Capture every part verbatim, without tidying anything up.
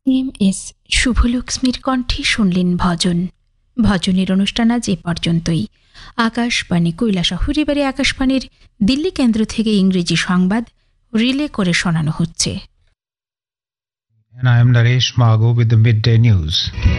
M S শুভলক্ষ্মীর কণ্ঠে শুনলেন ভজন। ভজনের অনুষ্ঠান আজ এ পর্যন্তই। আকাশবাণী কৈলাসহর, এবারে আকাশবাণীর দিল্লি কেন্দ্র থেকে ইংরেজি সংবাদ রিলে করে শোনানো হচ্ছে। And I am Naresh Mago with the midday news.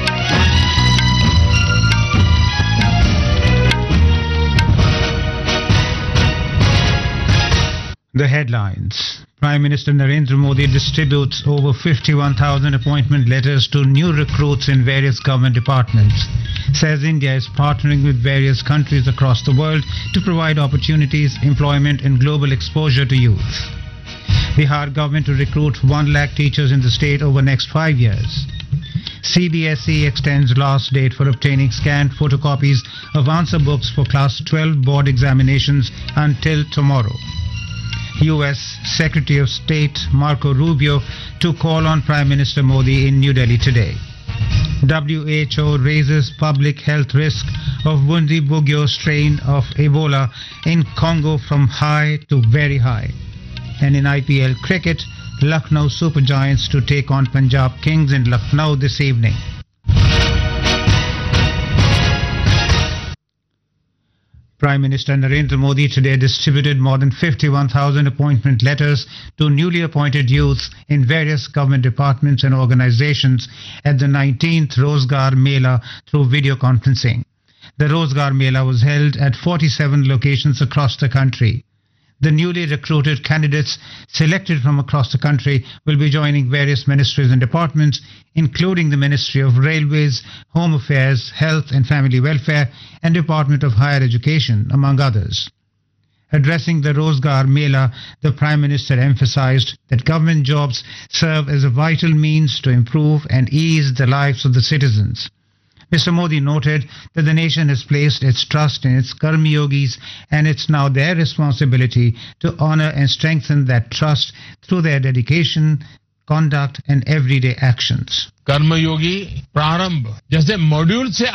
The headlines. Prime Minister Narendra Modi distributes over fifty-one thousand appointment letters to new recruits in various government departments. Says India is partnering with various countries across the world to provide opportunities, employment and global exposure to youth. Bihar government to recruit one lakh teachers in the state over next five years. C B S E extends last date for obtaining scanned photocopies of answer books for class twelve board examinations until tomorrow. U S Secretary of State Marco Rubio to call on Prime Minister Modi in New Delhi today. W H O raises public health risk of Bundibugyo strain of Ebola in Congo from high to very high. And in I P L cricket, Lucknow Super Giants to take on Punjab Kings in Lucknow this evening. Prime Minister Narendra Modi today distributed more than fifty-one thousand appointment letters to newly appointed youths in various government departments and organizations at the nineteenth Rozgar Mela through video conferencing. The Rozgar Mela was held at forty-seven locations across the country. The newly recruited candidates selected from across the country will be joining various ministries and departments, including the Ministry of Railways, Home Affairs, Health and Family Welfare, and Department of Higher Education, among others. Addressing the Rozgar Mela, the Prime Minister emphasized that government jobs serve as a vital means to improve and ease the lives of the citizens. Mister Modi noted that the nation has placed its trust in its Karmi Yogis, and it's now their responsibility to honor and strengthen that trust through their dedication, conduct and everyday actions. कर्मयोगी प्रारंभ जैसे module से